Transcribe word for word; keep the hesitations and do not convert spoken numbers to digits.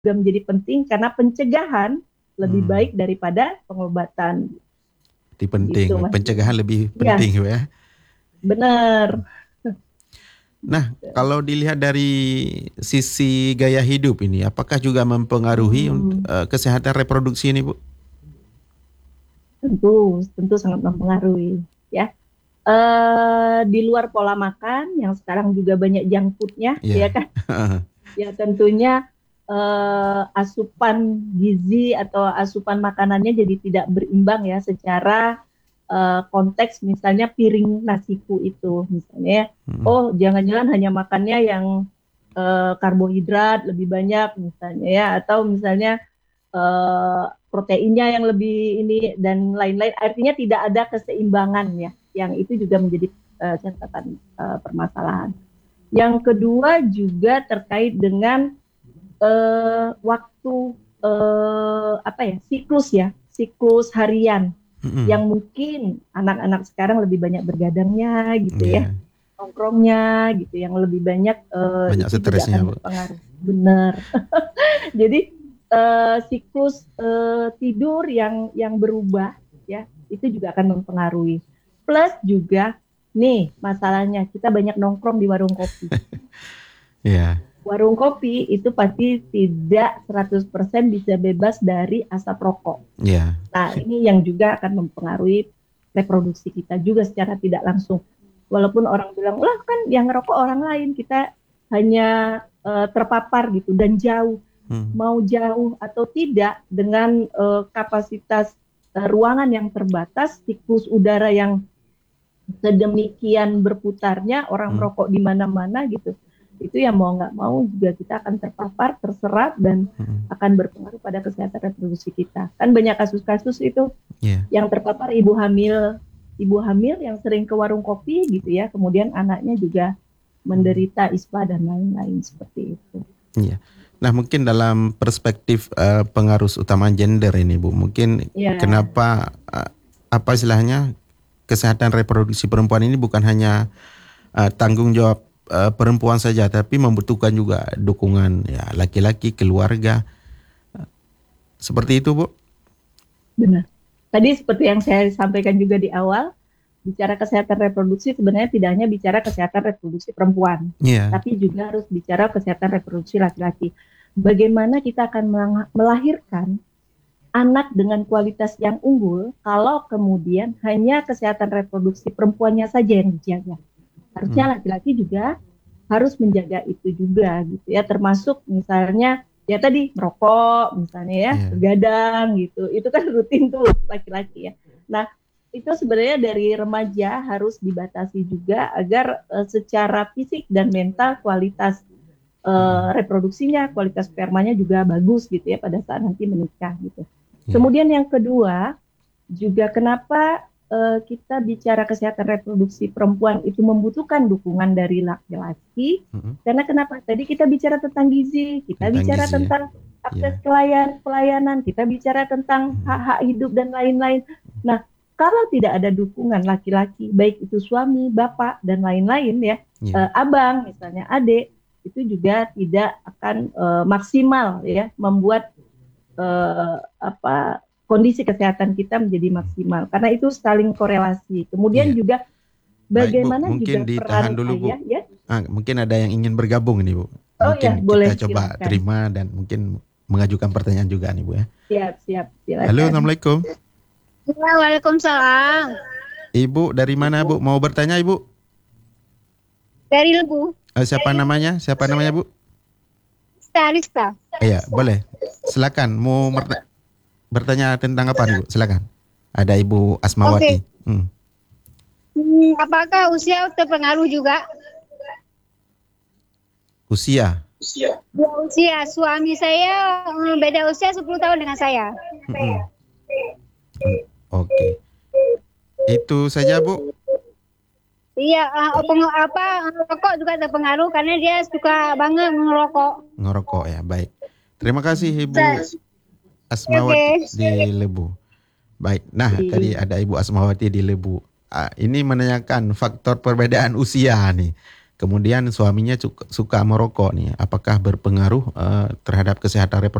juga menjadi penting karena pencegahan lebih Hmm. baik daripada pengobatan. Itu penting, Gitu, Mas. pencegahan lebih Ya, penting ya. benar. Nah, kalau dilihat dari sisi gaya hidup ini, apakah juga mempengaruhi untuk Hmm, uh, kesehatan reproduksi ini, Bu? tentu, tentu sangat mempengaruhi. Ya, eh di luar pola makan yang sekarang juga banyak junk food-nya, ya Iya. kan? Ya tentunya eh, asupan gizi atau asupan makanannya jadi tidak berimbang ya secara eh, konteks misalnya piring nasiku itu misalnya Mm, oh jangan-jangan hanya makannya yang eh, karbohidrat lebih banyak misalnya ya atau misalnya eh, proteinnya yang lebih ini dan lain-lain artinya tidak ada keseimbangan ya yang itu juga menjadi eh, catatan eh, permasalahan. Yang kedua juga terkait dengan eh, waktu eh, apa ya siklus ya siklus harian mm-mm. yang mungkin anak-anak sekarang lebih banyak bergadangnya gitu ya Iya, nongkrongnya gitu yang lebih banyak eh, banyak itu juga stresnya, akan Bu. berpengaruh benar jadi eh, siklus eh, tidur yang yang berubah ya itu juga akan mempengaruhi plus juga nih masalahnya kita banyak nongkrong di warung kopi Iya, warung kopi itu pasti tidak seratus persen bisa bebas dari asap rokok. iya, Nah, ini yang juga akan mempengaruhi reproduksi kita juga secara tidak langsung. Walaupun orang bilang, lah kan yang ngerokok orang lain, kita hanya uh, terpapar gitu dan jauh. hmm, Mau jauh atau tidak dengan uh, kapasitas uh, ruangan yang terbatas, siklus udara yang sedemikian berputarnya, orang hmm, merokok di mana-mana gitu itu ya mau nggak mau juga kita akan terpapar, terserap dan hmm, akan berpengaruh pada kesehatan reproduksi kita. Kan banyak kasus-kasus itu iya, yang terpapar ibu hamil, ibu hamil yang sering ke warung kopi gitu ya, kemudian anaknya juga hmm, menderita ispa dan lain-lain seperti itu. iya. Nah, mungkin dalam perspektif eh, pengaruh utama gender ini, Bu, mungkin Ya, kenapa eh, apa istilahnya kesehatan reproduksi perempuan ini bukan hanya eh, tanggung jawab eh, perempuan saja, tapi membutuhkan juga dukungan ya laki-laki, keluarga, seperti itu, Bu. benar. Tadi seperti yang saya sampaikan juga di awal, bicara kesehatan reproduksi sebenarnya tidak hanya bicara kesehatan reproduksi perempuan, Iya. tapi juga harus bicara kesehatan reproduksi laki-laki. Bagaimana kita akan melahirkan anak dengan kualitas yang unggul kalau kemudian hanya kesehatan reproduksi perempuannya saja yang dijaga. Hmm. Harusnya laki-laki juga harus menjaga itu juga gitu ya, termasuk misalnya ya tadi merokok misalnya ya, Iya. begadang gitu. Itu kan rutin tuh laki-laki ya. Nah, itu sebenarnya dari remaja harus dibatasi juga agar uh, secara fisik dan mental kualitas uh, Hmm. reproduksinya, kualitas spermanya juga bagus gitu ya pada saat nanti menikah gitu. Iya. Kemudian yang kedua, juga kenapa uh, kita bicara kesehatan reproduksi perempuan itu membutuhkan dukungan dari laki-laki, Hmm. karena kenapa? Tadi kita bicara tentang gizi, kita Tentang bicara gizi ya. tentang Iya. akses pelayan, pelayanan, kita bicara tentang Hmm. hak-hak hidup dan lain-lain. Nah, kalau tidak ada dukungan laki-laki, baik itu suami, bapak, dan lain-lain ya, Iya. uh, abang misalnya, adik, itu juga tidak akan uh, maksimal ya, membuat uh, apa kondisi kesehatan kita menjadi maksimal karena itu saling korelasi. Kemudian Iya. juga Baik, Bu, bagaimana mungkin juga ditahan peran dulu, Bu. ayah ya. Ah, mungkin ada yang ingin bergabung nih, Bu. Oh ya, Mungkin boleh kita coba silakan. terima dan mungkin mengajukan pertanyaan juga nih, Bu ya. Siap, siap, Halo, silakan. Assalamualaikum. Ya, Waalaikumsalam. Ibu dari mana, Bu? Mau bertanya, Ibu? Dari Lebu. Eh, siapa namanya? Siapa namanya, Bu? Rista, Rista. Iya, boleh. Silakan. Mau merta- bertanya tentang apa nih, Bu? Silakan. Ada Ibu Oke. Asmawati. Hmm. Hmm, apakah usia terpengaruh juga? Usia. Ya, usia. Suami saya hmm, beda usia sepuluh tahun dengan saya. Mm-mm. Hmm, Oke. Itu saja, Bu. Iya, uh, peng- apa rokok juga terpengaruh karena dia suka banget merokok. Ngerokok ya, baik. Terima kasih Ibu Oke, oke. Asmawati di Lebu. Baik, nah tadi ada Ibu Asmawati di Lebu. Ah, ini menanyakan faktor perbedaan usia nih. kemudian suaminya suka, suka merokok nih, apakah berpengaruh uh, terhadap kesehatan reproduksi